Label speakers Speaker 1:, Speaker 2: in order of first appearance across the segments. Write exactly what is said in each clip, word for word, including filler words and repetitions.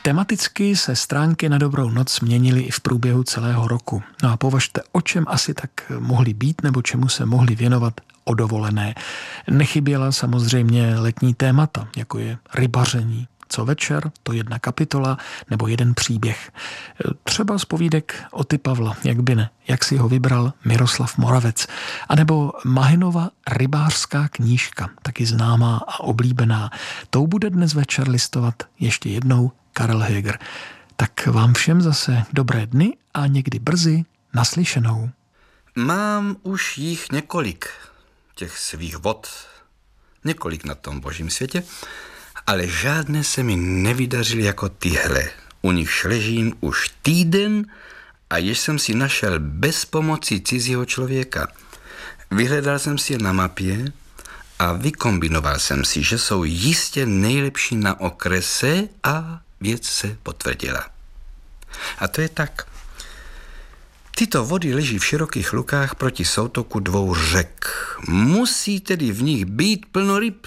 Speaker 1: Tematicky se stránky Na dobrou noc měnily i v průběhu celého roku. No a považte, o čem asi tak mohly být nebo čemu se mohli věnovat o dovolené. Nechyběla samozřejmě letní témata, jako je rybaření. Co večer, to jedna kapitola nebo jeden příběh. Třeba z povídek Oty Pavla, jak by ne, jak si ho vybral Miroslav Moravec. A nebo Mahinova rybářská knížka, taky známá a oblíbená. Tou bude dnes večer listovat ještě jednou Karel Höger. Tak vám všem zase dobré dny a někdy brzy naslyšenou.
Speaker 2: Mám už jich několik, těch svých vod, několik na tom božím světě, ale žádné se mi nevydařily jako tyhle. U nich ležím už týden a jež jsem si našel bez pomoci cizího člověka. Vyhledal jsem si je na mapě a vykombinoval jsem si, že jsou jistě nejlepší na okrese a věc se potvrdila. A to je tak. Tyto vody leží v širokých lukách proti soutoku dvou řek. Musí tedy v nich být plno ryb.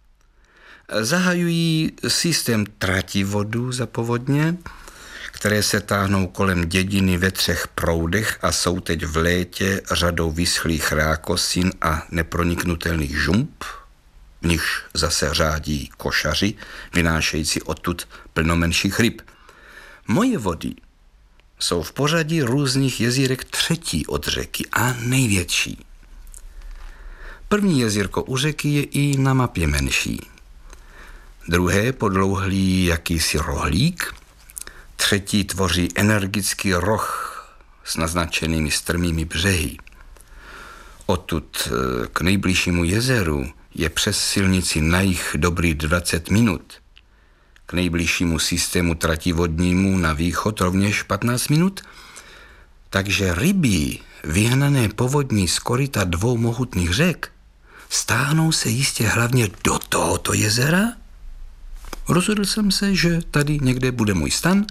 Speaker 2: Zahajují systém trativodů za povodně, které se táhnou kolem dědiny ve třech proudech a jsou teď v létě řadou vyschlých rákosin a neproniknutelných žump, v nichž zase řádí košaři, vynášející odtud plno menších ryb. Moje vody jsou v pořadí různých jezírek třetí od řeky a největší. První jezírko u řeky je i na mapě menší. Druhé podlouhlý jakýsi rohlík, třetí tvoří energický roh s naznačenými strmými břehy. Odtud k nejbližšímu jezeru je přes silnici na jih dobrý dvacet minut. K nejbližšímu systému trativodnímu na východ rovněž patnáct minut. Takže ryby vyhnané povodní z koryta dvou mohutných řek stáhnou se jistě hlavně do tohoto jezera. Rozhodl jsem se, že tady někde bude můj stan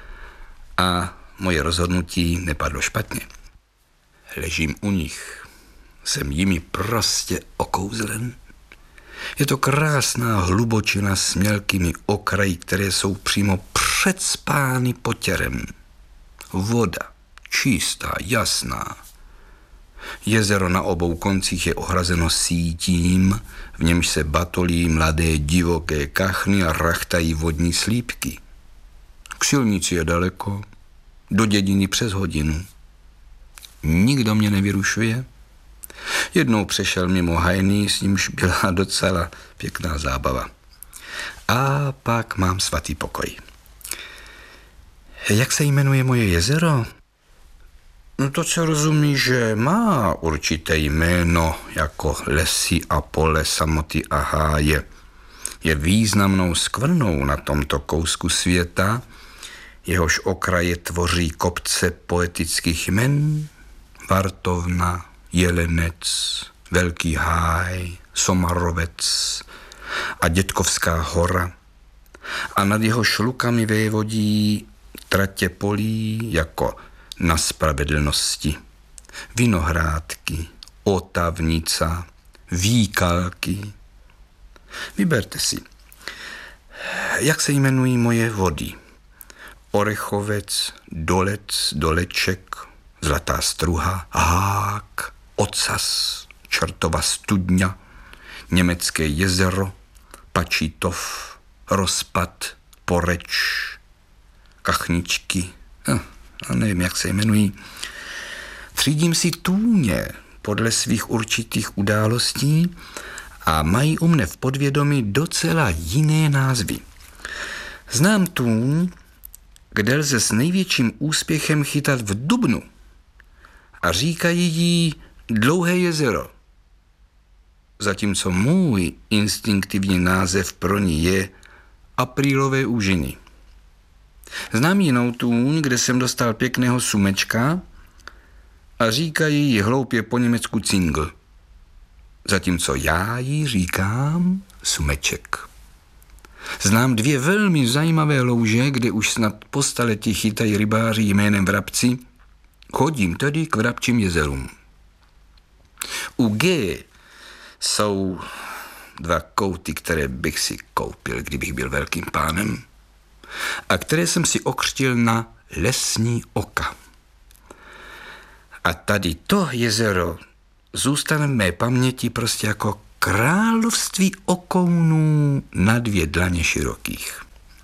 Speaker 2: a moje rozhodnutí nepadlo špatně. Ležím u nich, jsem jimi prostě okouzlen. Je to krásná hlubočina s mělkými okraji, které jsou přímo předspány potěrem. Voda, čistá, jasná. Jezero na obou koncích je ohrazeno sítím, v němž se batolí mladé divoké kachny a rachtají vodní slípky. K silnici je daleko, do dědiny přes hodinu. Nikdo mě nevyrušuje. Jednou přešel mimo hajný, s nímž byla docela pěkná zábava. A pak mám svatý pokoj. Jak se jmenuje moje jezero? No to se rozumí, že má určité jméno, jako lesy a pole, samoty a háje. Je významnou skvrnou na tomto kousku světa, jehož okraje tvoří kopce poetických jmen, Vartovna, Jelenec, Velký háj, Somarovec a Dětkovská hora. A nad jeho šlukami vévodí tratě polí jako Na spravedlnosti, Vinohrádky, Otavnica, Výkalky. Vyberte si, jak se jmenují moje vody. Orechovec, Dolec, Doleček, Zlatá struha, Hák, Ocas, Čertova studňa, Německé jezero, Pačítov, Rozpad, Poreč, Kachničky, hm, a nevím, jak se jmenují. Třídím si tůně podle svých určitých událostí a mají u mne v podvědomí docela jiné názvy. Znám tůň, kde lze s největším úspěchem chytat v dubnu a říkají jí Dlouhé jezero. Zatímco můj instinktivní název pro ní je Aprílové úžiny. Znám jinou tůň, kde jsem dostal pěkného sumečka a říkají jí hloupě po německu cingl. Zatímco já jí říkám sumeček. Znám dvě velmi zajímavé louže, kde už snad po staletí chytají rybáři jménem Vrabci. Chodím tedy k Vrabčím jezerům. U G jsou dva kouty, které bych si koupil, kdybych byl velkým pánem. a které jsem si okřtil na lesní oka. A tady to jezero zůstane v mé paměti prostě jako království okounů na dvě dlaně širokých.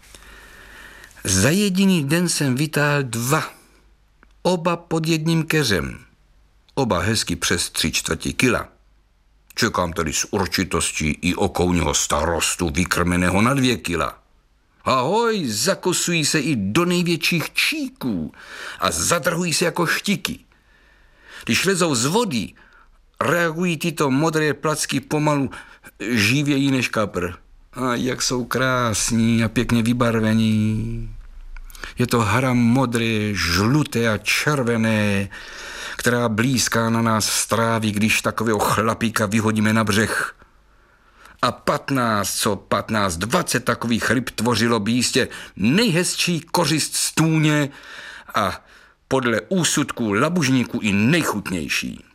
Speaker 2: Za jediný den jsem vytáhl dva, oba pod jedním keřem, oba hezky přes tři čtvrtě kila. Čekám tady s určitostí i okouního starostu vykrmeného na dvě kila. Ahoj, zakosují se i do největších číků a zadrhují se jako štiky. Když lezou z vody, reagují tyto modré placky pomalu živěji než kapr. A jak jsou krásní a pěkně vybarvení. Je to hra modré, žluté a červené, která blízká na nás stráví, když takového chlapíka vyhodíme na břeh. A patnáct, co patnáct, dvacet takových ryb tvořilo by jistě nejhezčí kořist stůně a podle úsudků labužníků i nejchutnější.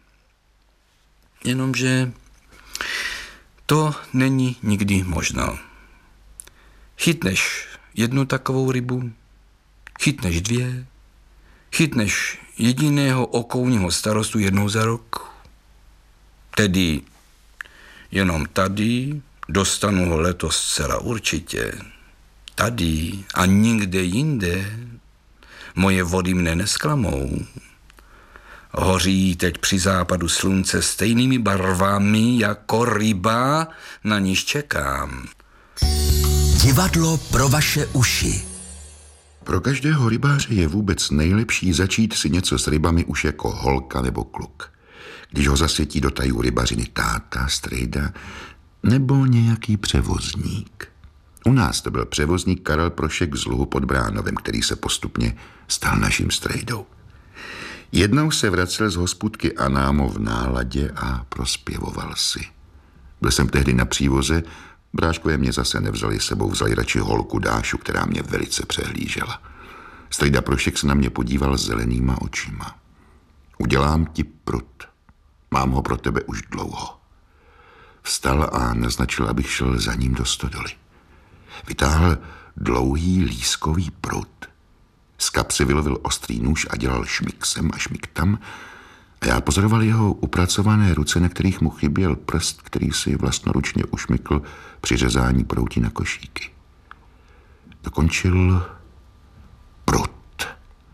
Speaker 2: Jenomže to není nikdy možno. Chytneš jednu takovou rybu, chytneš dvě, chytneš jediného okounního starostu jednou za rok. Tedy jenom tady dostanu ho letos zcela určitě. Tady a nikde jinde moje vody mne nesklamou. Hoří teď při západu slunce stejnými barvami jako ryba, na níž čekám.
Speaker 3: Divadlo pro vaše uši.
Speaker 4: Pro každého rybáře je vůbec nejlepší začít si něco s rybami už jako holka nebo kluk. Když ho zasvětí do tajů rybařiny táta, strejda nebo nějaký převozník. U nás to byl převozník Karel Prošek z Luhu pod Bránovem, který se postupně stal naším strejdou. Jednou se vracel z hospůdky Anámo v náladě a prospěvoval si. Byl jsem tehdy na přívoze, bráškové mě zase nevzali sebou, vzali radši holku Dášu, která mě velice přehlížela. Strejda Prošek se na mě podíval zelenýma očima. Udělám ti prut. Mám ho pro tebe už dlouho. Vstal a naznačil, abych šel za ním do stodoly. Vytáhl dlouhý lískový prut. Z kapsy vylovil ostrý nůž a dělal šmik sem a šmik tam. A já pozoroval jeho upracované ruce, na kterých mu chyběl prst, který si vlastnoručně ušmykl při řezání prouti na košíky. Dokončil prut.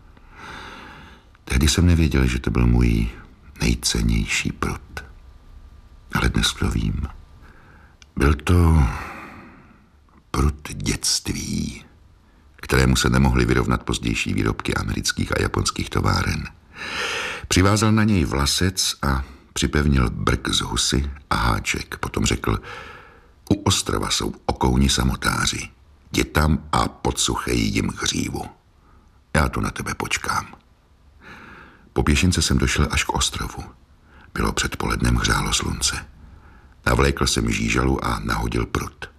Speaker 4: Tehdy jsem nevěděl, že to byl můj nejcennější prut. Ale dnes to vím. Byl to prut dětství, kterému se nemohly vyrovnat pozdější výrobky amerických a japonských továren. Přivázal na něj vlasec a připevnil brk z husy a háček. Potom řekl, u ostrova jsou okouni samotáři. Jdi tam a podsuchej jim hřívu. Já tu na tebe počkám. Po pěšince jsem došel až k ostrovu. Bylo předpolednem, hřálo slunce. Navlékl jsem žížalu a nahodil prut.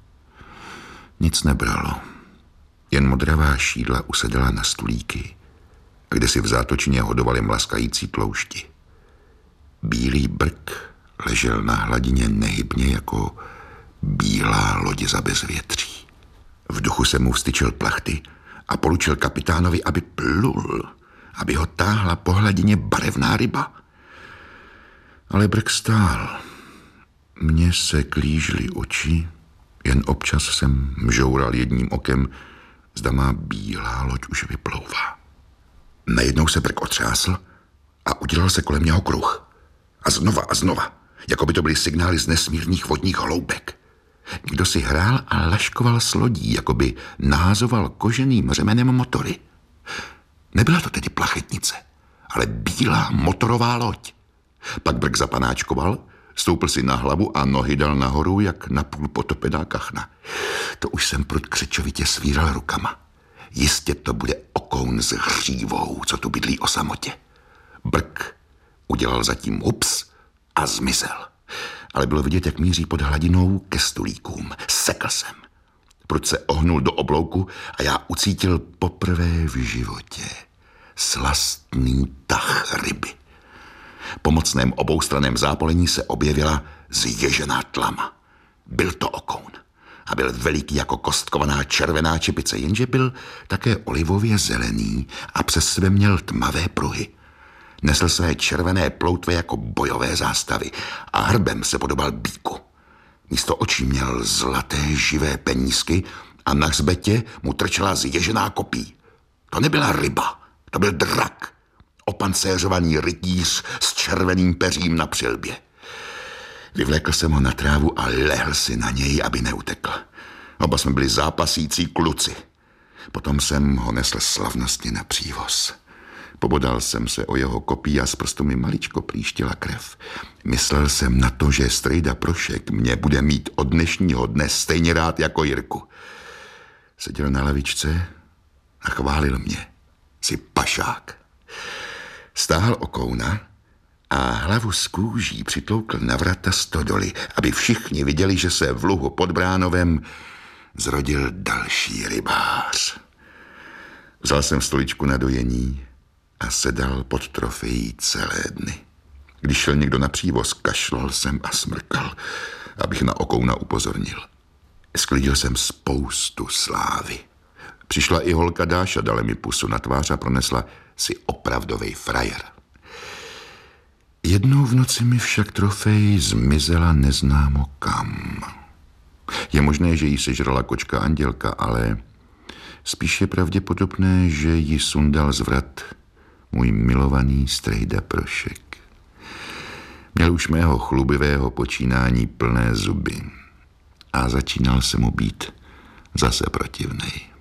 Speaker 4: Nic nebralo. Jen modravá šídla usedala na stulíky, kde si v zátočině hodovali mlaskající tloušti. Bílý brk ležel na hladině nehybně jako bílá loď za bezvětří. V duchu jsem mu vstyčil plachty a poručil kapitánovi, aby plul, aby ho táhla po hladině barevná ryba. Ale brk stál. Mně se klížily oči, jen občas jsem mžoural jedním okem, zda má bílá loď už vyplouvá. Najednou se brk otřásl a udělal se kolem něho kruh. A znova a znova, jako by to byly signály z nesmírných vodních hloubek. Někdo si hrál a laškoval s lodí, jako by nahazoval koženým řemenem motory. Nebyla to tedy plachetnice, ale bílá motorová loď. Pak brk zapanáčkoval, stoupl si na hlavu a nohy dal nahoru, jak napůl potopená kachna. To už jsem prud křečovitě svíral rukama. Jistě to bude okoun s hřívou, co tu bydlí o samotě. Brk udělal zatím ups a zmizel. Ale bylo vidět, jak míří pod hladinou ke stulíkům. Sekl jsem. Prud se ohnul do oblouku a já ucítil poprvé v životě slastný tah ryby. Po mocném oboustraném zápolení se objevila zježená tlama. Byl to okoun. a byl veliký jako kostkovaná červená čepice, jenže byl také olivově zelený a přes sebe měl tmavé pruhy. Nesl své červené ploutve jako bojové zástavy a hrbem se podobal býku. Místo očí měl zlaté živé penízky a na hřbetě mu trčela zježená kopí. To nebyla ryba, to byl drak, opancéřovaný rytíř s červeným peřím na přilbě. Vyvlékl jsem ho na trávu a lehl si na něj, aby neutekl. Oba jsme byli zápasící kluci. Potom jsem ho nesl slavnostně na přívoz. Pobodal jsem se o jeho kopí a z prstu mi maličko plíštila krev. Myslel jsem na to, že strejda Prošek mě bude mít od dnešního dne stejně rád jako Jirku. Seděl na lavičce a chválil mě. Jsi pašák. Stáhl okouna a hlavu z kůží přitloukl na vrata stodoly, aby všichni viděli, že se v luhu pod Bránovem zrodil další rybář. Vzal jsem stoličku na dojení a sedal pod trofejí celé dny. Když šel někdo na přívoz, kašlal jsem a smrkal, abych na okouna upozornil. Sklidil jsem spoustu slávy. Přišla i holka Dáša, dala mi pusu na tvář a pronesla: si opravdovej frajer. Jednou v noci mi však trofej zmizela neznámo kam. Je možné, že jí sežrala kočka Andělka, ale spíš je pravděpodobné, že ji sundal z vrat můj milovaný strejda Prošek. Měl už mého chlubivého počínání plné zuby a začínal se mu být zase protivnej.